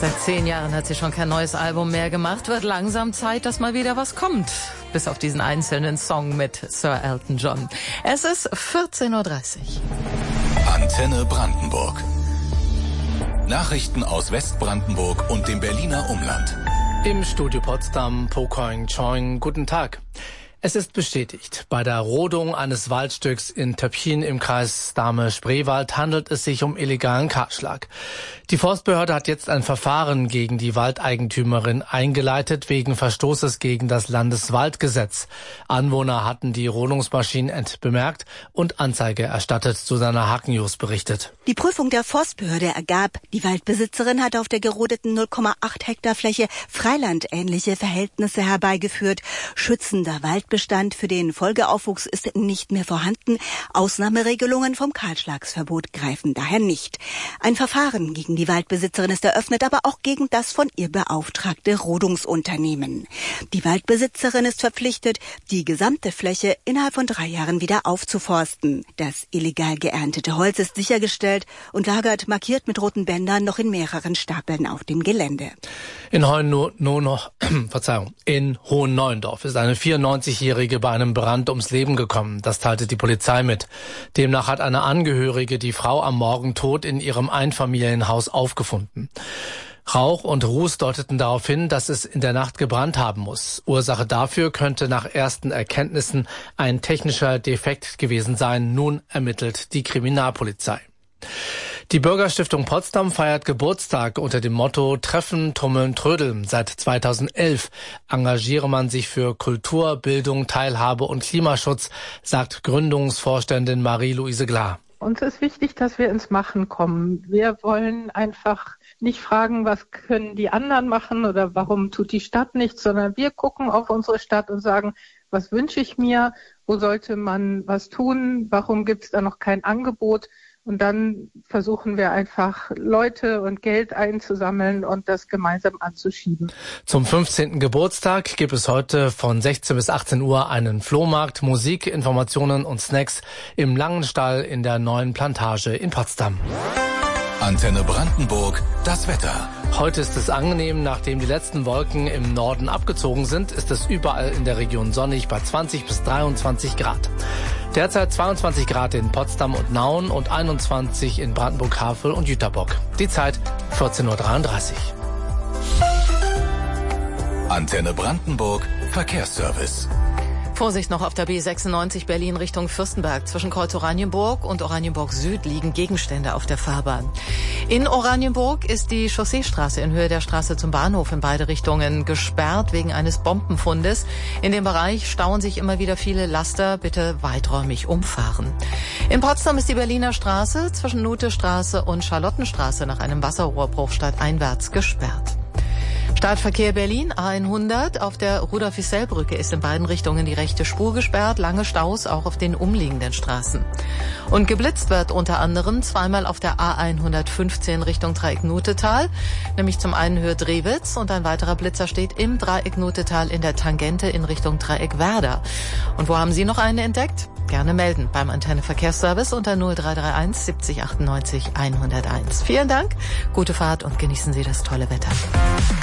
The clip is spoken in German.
Seit 10 Jahren hat sie schon kein neues Album mehr gemacht. Wird langsam Zeit, dass mal wieder was kommt. Bis auf diesen einzelnen Song mit Sir Elton John. Es ist 14.30 Uhr. Antenne Brandenburg. Nachrichten aus Westbrandenburg und dem Berliner Umland. Im Studio Potsdam, Po Koing Choing, guten Tag. Es ist bestätigt. Bei der Rodung eines Waldstücks in Töpfchen im Kreis Dahme-Spreewald handelt es sich um illegalen Kahlschlag. Die Forstbehörde hat jetzt ein Verfahren gegen die Waldeigentümerin eingeleitet wegen Verstoßes gegen das Landeswaldgesetz. Anwohner hatten die Rodungsmaschinen bemerkt und Anzeige erstattet, Susanna Hakenjus berichtet. Die Prüfung der Forstbehörde ergab, die Waldbesitzerin hat auf der gerodeten 0,8 Hektar Fläche freilandähnliche Verhältnisse herbeigeführt. Schützender Waldbestand für den Folgeaufwuchs ist nicht mehr vorhanden. Ausnahmeregelungen vom Kahlschlagsverbot greifen daher nicht. Ein Verfahren gegen die Waldbesitzerin ist eröffnet, aber auch gegen das von ihr beauftragte Rodungsunternehmen. Die Waldbesitzerin ist verpflichtet, die gesamte Fläche innerhalb von 3 Jahren wieder aufzuforsten. Das illegal geerntete Holz ist sichergestellt und lagert markiert mit roten Bändern noch in mehreren Stapeln auf dem Gelände. In Hohenneuendorf ist eine 94-Jährige bei einem Brand ums Leben gekommen. Das teilte die Polizei mit. Demnach hat eine Angehörige die Frau am Morgen tot in ihrem Einfamilienhaus aufgefunden. Rauch und Ruß deuteten darauf hin, dass es in der Nacht gebrannt haben muss. Ursache dafür könnte nach ersten Erkenntnissen ein technischer Defekt gewesen sein. Nun ermittelt die Kriminalpolizei. Die Bürgerstiftung Potsdam feiert Geburtstag unter dem Motto Treffen, Tummeln, Trödeln. Seit 2011 engagiere man sich für Kultur, Bildung, Teilhabe und Klimaschutz, sagt Gründungsvorständin Marie-Louise Glar. Uns ist wichtig, dass wir ins Machen kommen. Wir wollen einfach nicht fragen, was können die anderen machen oder warum tut die Stadt nichts, sondern wir gucken auf unsere Stadt und sagen, was wünsche ich mir, wo sollte man was tun, warum gibt es da noch kein Angebot? Und dann versuchen wir einfach, Leute und Geld einzusammeln und das gemeinsam anzuschieben. Zum 15. Geburtstag gibt es heute von 16 bis 18 Uhr einen Flohmarkt, Musik, Informationen und Snacks im Langenstall in der neuen Plantage in Potsdam. Antenne Brandenburg, das Wetter. Heute ist es angenehm, nachdem die letzten Wolken im Norden abgezogen sind, ist es überall in der Region sonnig bei 20 bis 23 Grad. Derzeit 22 Grad in Potsdam und Nauen und 21 in Brandenburg-Havel und Jüterbock. Die Zeit 14.33 Uhr. Antenne Brandenburg, Verkehrsservice. Vorsicht noch auf der B96 Berlin Richtung Fürstenberg. Zwischen Kreuz Oranienburg und Oranienburg Süd liegen Gegenstände auf der Fahrbahn. In Oranienburg ist die Chausseestraße in Höhe der Straße zum Bahnhof in beide Richtungen gesperrt wegen eines Bombenfundes. In dem Bereich stauen sich immer wieder viele Laster. Bitte weiträumig umfahren. In Potsdam ist die Berliner Straße zwischen Nuthestraße und Charlottenstraße nach einem Wasserrohrbruch stadteinwärts gesperrt. Stadtverkehr Berlin, A100. Auf der Rudolf-Isell-Brücke ist in beiden Richtungen die rechte Spur gesperrt. Lange Staus auch auf den umliegenden Straßen. Und geblitzt wird unter anderem zweimal auf der A115 Richtung Dreieck Nutetal, nämlich zum einen Höhe Drewitz und ein weiterer Blitzer steht im Dreieck Nutetal in der Tangente in Richtung Dreieck Werder. Und wo haben Sie noch einen entdeckt? Gerne melden beim Antenne Verkehrsservice unter 0331 70 98 101. Vielen Dank, gute Fahrt und genießen Sie das tolle Wetter.